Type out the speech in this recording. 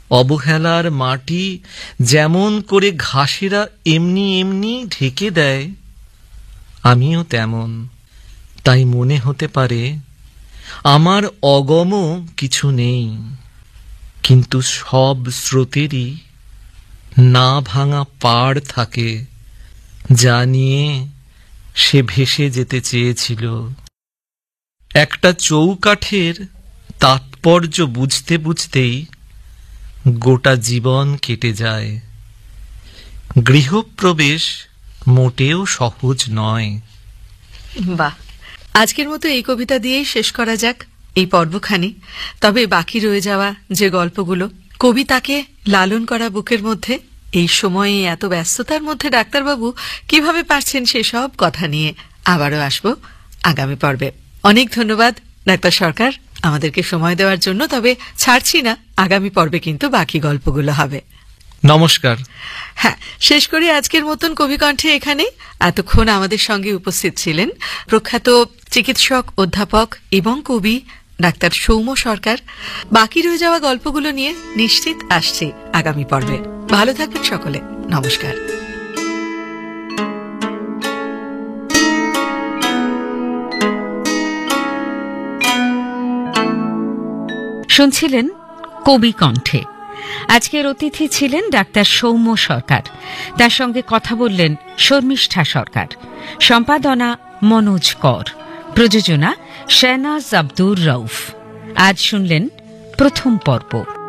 অবহেলার মাটি যেমন করে ঘাসেরা এমনি এমনি ঢেকে দেয়, আমিও তেমন। তাই মনে হতে পারে আমার অগম কিছু নেই, কিন্তু সব স্রোতেরই না ভাঙা পাড় থাকে, যা নিয়ে সে ভেসে যেতে চেয়েছিল। একটা চৌকাঠের তাৎপর্য বুঝতে বুঝতেই গোটা জীবন কেটে যায়। গৃহপ্রবেশ মোটেও সহজ নয়। বাহ, আজকের মতো এই কবিতা দিয়েই শেষ করা যাক এই পর্বখানি। তবে বাকি রয়ে যাওয়া যে গল্পগুলো, কবিতাকে লালন করা বুকের মধ্যে এই সময়ে এত ব্যস্ততার মধ্যে ডাক্তারবাবু কিভাবে পারছেন সেসব কথা নিয়ে আবারও আসব আগামী পর্বে। অনেক ধন্যবাদ ডাক্তার সরকার আমাদেরকে সময় দেওয়ার জন্য। তবে ছাড়ছি না, আগামী পর্বে কিন্তু বাকি গল্পগুলো হবে। নমস্কার। হ্যাঁ, শেষ করি আজকের মতন কবিকণ্ঠে এখানে। এতক্ষণ আমাদের সঙ্গে উপস্থিত ছিলেন প্রখ্যাত চিকিৎসক, অধ্যাপক এবং কবি ডাক্তার সৌম্য সরকার। বাকি রয়ে যাওয়া গল্পগুলো নিয়ে নিশ্চিত আসছে আগামী পর্বে। ভালো থাকবেন সকলে। নমস্কার। শুনছিলেন কবি কণ্ঠে। আজকের অতিথি ছিলেন ডাক্তার সৌম্য সরকার। তার সঙ্গে কথা বললেন শর্মিষ্ঠা সরকার। সম্পাদনা মনোজ কর। প্রযোজনা শেহনাজ আব্দুর রউফ। আজ শুনলেন প্রথম পর্ব।